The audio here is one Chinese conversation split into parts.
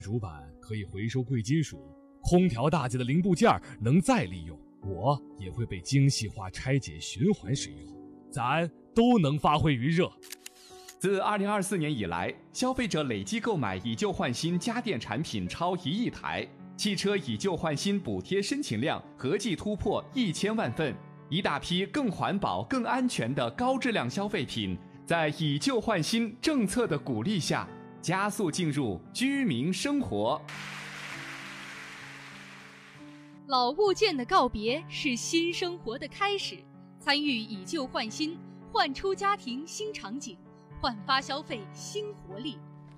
主板可以回收贵金属，空调大件的零部件能再利用，我也会被精细化拆解循环使用，咱都能发挥余热。 自2024年以来，消费者累计购买以旧换新家电产品超1亿台，汽车以旧换新补贴申请量合计突破1000万份，一大批更环保、更安全的高质量消费品，在以旧换新政策的鼓励下，加速进入居民生活。 老物件的告别是新生活的开始，参与以旧换新，焕出家庭新场景，焕发消费新活力。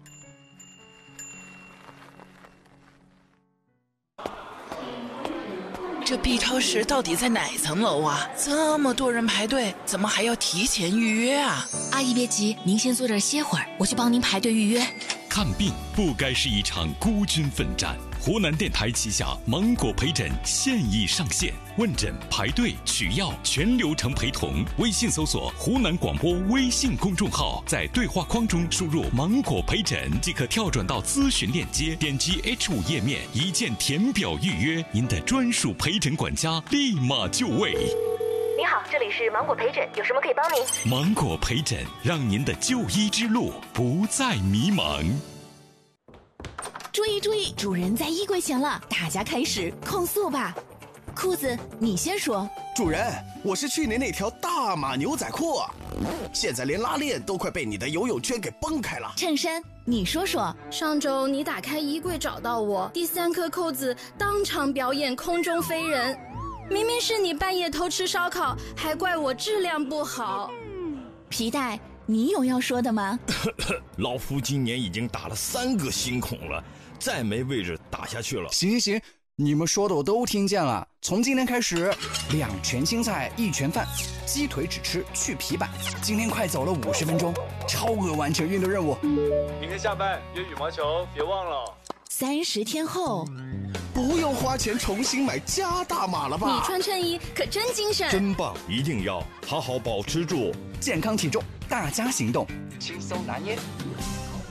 这 B 超市到底在哪层楼啊？这么多人排队，怎么还要提前预约啊？ 阿姨别急，您先坐这儿歇会儿，我去帮您排队预约。 看病不该是一场孤军奋战。湖南电台旗下芒果陪诊现已上线，问诊、排队、取药全流程陪同。微信搜索湖南广播微信公众号，在对话框中输入芒果陪诊即可跳转到咨询链接，点击 H5 页面一键填表预约，您的专属陪诊管家立马就位。 您好，这里是芒果陪诊，有什么可以帮您？ 芒果陪诊，让您的就医之路不再迷茫。 注意注意，主人在衣柜前了，大家开始控诉吧。裤子，你先说。 主人，我是去年那条大码牛仔裤，现在连拉链都快被你的游泳圈给崩开了。 衬衫，你说说。 上周你打开衣柜找到我，第3颗扣子当场表演空中飞人，明明是你半夜偷吃烧烤，还怪我质量不好。 皮带，你有要说的吗？ 老夫今年已经打了3个新孔了，再没位置打下去了。 行，你们说的我都听见了。从今天开始，2全青菜1全饭，鸡腿只吃去皮板。今天快走了50分钟，超额完成运动任务。 明天下班约羽毛球，别忘了。 30天后， 不用花钱重新买加大码了吧？ 你穿衬衣可真精神， 真棒！一定要好好保持住健康体重，大家行动，轻松拿捏。